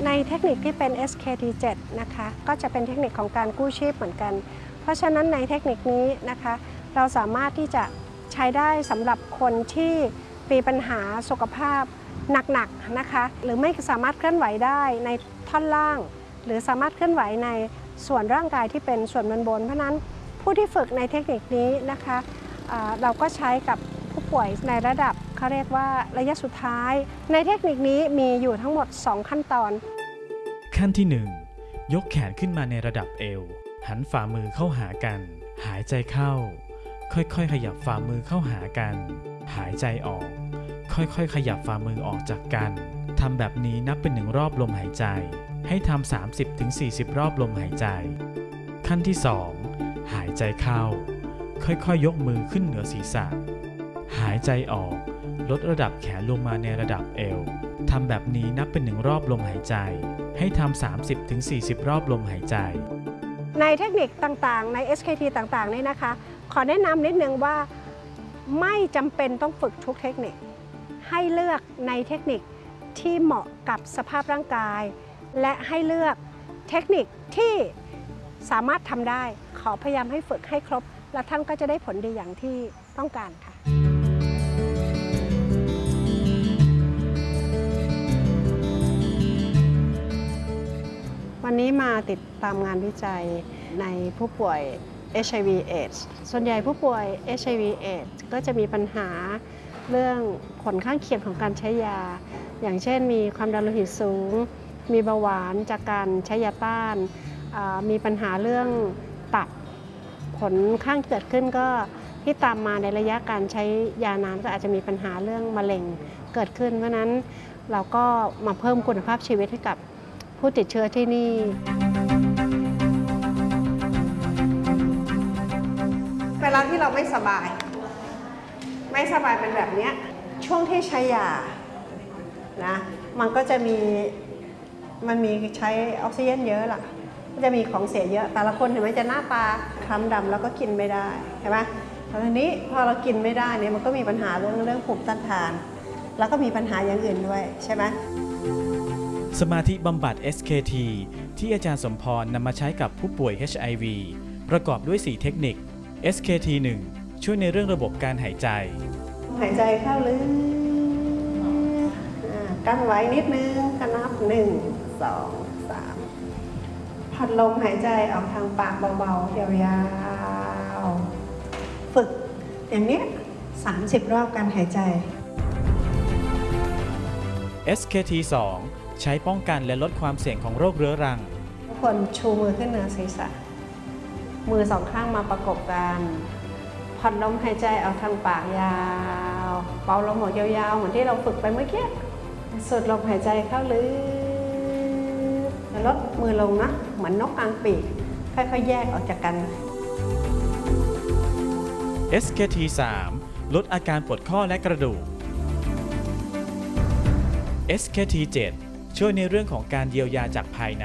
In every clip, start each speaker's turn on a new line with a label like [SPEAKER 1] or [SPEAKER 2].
[SPEAKER 1] ในเทคนิคที่เป็น SKT7 นะคะก็จะเป็นเทคนิคของการกู้ชีพเหมือนกันเพราะฉะนั้นในเทคนิคนี้นะคะเราสามารถที่จะใช้ได้สำหรับคนที่มีปัญหาสุขภาพหนักๆนะคะหรือไม่สามารถเคลื่อนไหวได้ในท่อนล่างหรือสามารถเคลื่อนไหวในส่วนร่างกายที่เป็นส่วนบนเพราะนั้นผู้ที่ฝึกในเทคนิคนี้นะคะเราก็ใช้กับผู้ป่วยในระดับเขาเรียกว่าระยะสุดท้ายในเทคนิคนี้มีอยู่ทั้งหมด2ขั้นตอน
[SPEAKER 2] ขั้นที่1ยกแขนขึ้นมาในระดับเอวหันฝ่ามือเข้าหากันหายใจเข้าค่อยๆขยับฝ่ามือเข้าหากันหายใจออกค่อยๆขยับฝ่ามือออกจากกันทำแบบนี้นับเป็น1รอบลมหายใจให้ทำ 30-40 รอบลมหายใจขั้นที่2หายใจเข้าค่อยๆยกมือขึ้นเหนือศีรษะหายใจออกลดระดับแขนลงมาในระดับเอวทำแบบนี้นับเป็น1รอบลมหายใจให้ทำ 30-40 รอบลมหายใจ
[SPEAKER 1] ในเทคนิคต่างๆใน SKT ต่างๆนี่นะคะขอแนะนำนิดนึงว่าไม่จำเป็นต้องฝึกทุกเทคนิคให้เลือกในเทคนิคที่เหมาะกับสภาพร่างกายและให้เลือกเทคนิคที่สามารถทำได้ขอพยายามให้ฝึกให้ครบและท่านก็จะได้ผลดีอย่างที่ต้องการค่ะวันนี้มาติดตามงานวิจัยในผู้ป่วย HIV/AIDS ส่วนใหญ่ผู้ป่วย HIV/AIDS ก็จะมีปัญหาเรื่องผลข้างเคียงของการใช้ยาอย่างเช่นมีความดันโลหิตสูงมีเบาหวานจากการใช้ยาต้านมีปัญหาเรื่องตับผลข้างเกิดขึ้นก็ที่ตามมาในระยะการใช้ยานานก็อาจจะมีปัญหาเรื่องมะเร็งเกิดขึ้นเพราะนั้นเราก็มาเพิ่มคุณภาพชีวิตให้กับผู้ติดเชื้อที่นี่เวลาที่เราไม่สบายเป็นแบบนี้ช่วงที่ใช้ยานะมันก็จะมีใช้ออกซิเจนเยอะล่ะก็จะมีของเสียเยอะแต่ละคนเห็นไหมจะหน้าตาคล้ำดำแล้วก็กินไม่ได้ใช่ไหมตอนนี้พอเรากินไม่ได้เนี่ยมันก็มีปัญหาเรื่องภูมิต้านทานแล้วก็มีปัญหาอย่างอื่นด้วยใช่ไหม
[SPEAKER 2] สมาธิบำบัด SKT ที่อาจารย์สมพรนำมาใช้กับผู้ป่วย HIV ประกอบด้วย4เทคนิค SKT1 ช่วยในเรื่องระบบการหายใจ
[SPEAKER 1] เข้าลึกกั้นไว้นิดนึงก็นับ1 2 3พัดลมหายใจออกทางปากเบาๆยาวๆฝึกอย่างนี้30 รอบการหายใจ
[SPEAKER 2] SKT2 ใช้ป้องกันและลดความเสี่ยงของโรคเรื้อรัง
[SPEAKER 1] ทุกคนชูมือขึ้นเหนือศีรษะมือ2ข้างมาประกบกันผ่อนลมหายใจออกทางปากยาวเป่าลมออกยาวๆเหมือนที่เราฝึกไปเมื่อกี้สูดลมหายใจเข้าลึกแล้วลดมือลงนะเหมือนนกกางปีกค่อยๆแยกออกจากกัน
[SPEAKER 2] SKT3 ลดอาการปวดข้อและกระดูก SKT7 ช่วยในเรื่องของการเยียวยาจากภายใน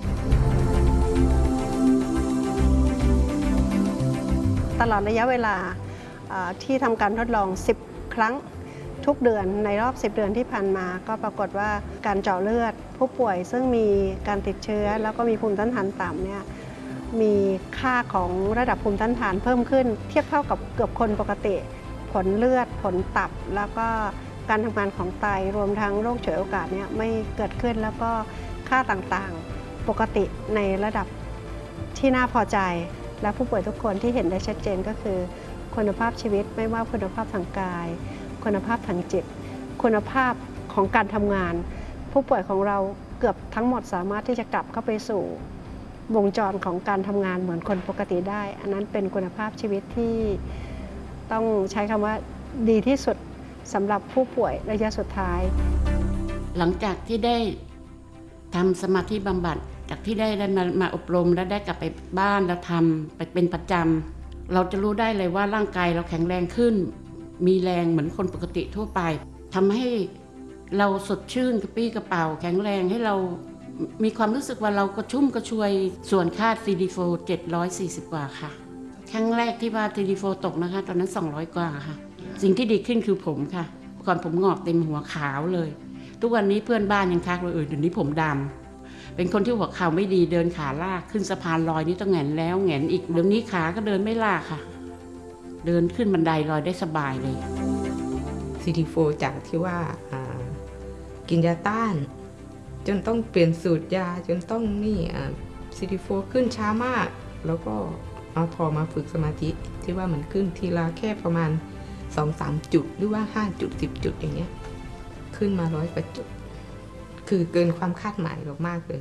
[SPEAKER 1] ตลอดระยะเวลาที่ทำการทดลอง10 ครั้งทุกเดือนในรอบ10 เดือนที่ผ่านมาก็ปรากฏว่าการเจาะเลือดผู้ป่วยซึ่งมีการติดเชื้อแล้วก็มีภูมิต้านทานต่ำเนี่ยมีค่าของระดับภูมิต้านทานเพิ่มขึ้นเทียบเท่ากับเกือบคนปกติผลเลือดผลตับแล้วก็การทำงานของไตรวมทั้งโรคฉวยโอกาสเนี่ยไม่เกิดขึ้นแล้วก็ค่าต่างๆปกติในระดับที่น่าพอใจและผู้ป่วยทุกคนที่เห็นได้ชัดเจนก็คือคุณภาพชีวิตไม่ว่าคุณภาพทางกายคุณภาพทางจิตคุณภาพของการทำงานผู้ป่วยของเราเกือบทั้งหมดสามารถที่จะกลับเข้าไปสู่วงจรของการทำงานเหมือนคนปกติได้อันนั้นเป็นคุณภาพชีวิตที่ต้องใช้คำว่าดีที่สุดสำหรับผู้ป่วยระยะสุดท้าย
[SPEAKER 3] หลังจากที่ได้ทำสมาธิบำบัดจากที่ได้มาอบรมและได้กลับไปบ้านแล้วทำไปเป็นประจำเราจะรู้ได้เลยว่าร่างกายเราแข็งแรงขึ้นมีแรงเหมือนคนปกติทั่วไปทำให้เราสดชื่นกระปี้กระเป๋าแข็งแรงให้เรามีความรู้สึกว่าเรากระชุ่มกระชวยส่วนค่า CD4 740 กว่าค่ะครั้งแรกที่ว่า CD4 ตกนะคะตอนนั้น200 กว่าค่ะสิ่งที่ดีขึ้นคือผมค่ะก่อนผมงอกเต็มหัวขาวเลยทุกวันนี้เพื่อนบ้านยังทักเลยเดี๋ยวนี้ผมดเป็นคนที่หัวเข่าไม่ดีเดินขาลากขึ้นสะพานลอยนี่ต้องแหงนแล้วแหงนอีกเดี๋ยวนี้ขาก็เดินไม่ลากค่ะ เดินขึ้นบันไดลอยได้สบายเลย
[SPEAKER 4] CD4 จากที่ว่ากินยาต้านจนต้องเปลี่ยนสูตรยาจนต้องCD4 ขึ้นช้ามาก แล้วก็พอมาฝึกสมาธิที่ว่ามันขึ้นทีละแค่ประมาณ 2-3 จุดหรือว่า5จุด10 จุดอย่างเงี้ยขึ้นมา100 กว่าจุดคือเกินความคาดหมายเรามากเลย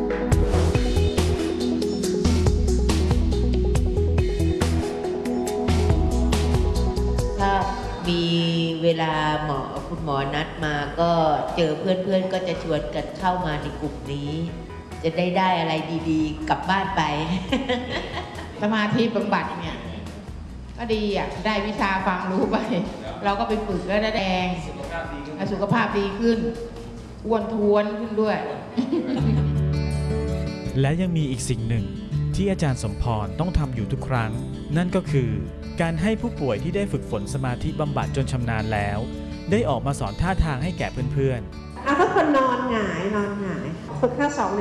[SPEAKER 5] ถ้ามีเวลาคุณหมอนัดมาก็เจอเพื่อนๆก็จะชวนกันเข้ามาในกลุ่มนี้ จะได้อะไรดีๆกลับบ้านไป
[SPEAKER 6] สมาธิบำบัดเนี่ยก็ดีอ่ะได้วิชาความรู้ไป เราก็ไปฝึกแล้วได้แดงสุขภาพดีขึ้นอ้วนท้วนขึ้นด้วย
[SPEAKER 2] และยังมีอีกสิ่งหนึ่งที่อาจารย์สมพรต้องทำอยู่ทุกครั้ง นั่นก็คือการให้ผู้ป่วยที่ได้ฝึกฝนสมาธิบำบัดจนชำนาญแล้ว ได้ออกมาสอนท่าทางให้แก่เพื่อนๆ
[SPEAKER 1] ถ้าคนนอนหงายฝึกท่า2